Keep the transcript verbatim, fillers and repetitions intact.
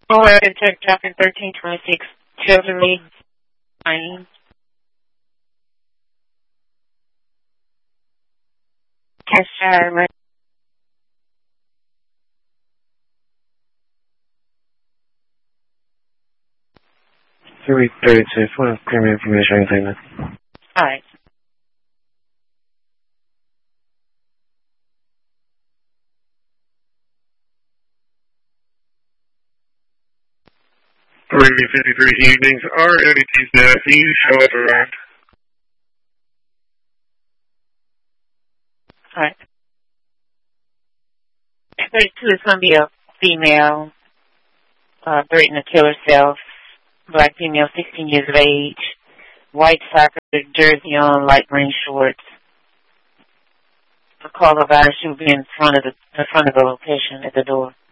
Oh, well, it's check traffic thirteen twenty-six, Children Lane. Cheshire, right? three thirty-two. What premium information anything then? All right. Premium fifty-three evenings are N E T's now used, however, around. All right. thirty-two is going to be a female, uh, threatening to kill herself, black female, sixteen years of age, white soccer jersey on, light green shorts. The call of ours, she will be in front of the in front of the location at the door.